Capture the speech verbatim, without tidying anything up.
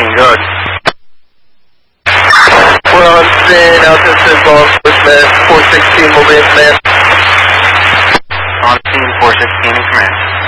sixteen, good. We're on scene, altitude golf, command, four sixteen will be in command. On scene, four sixteen in command.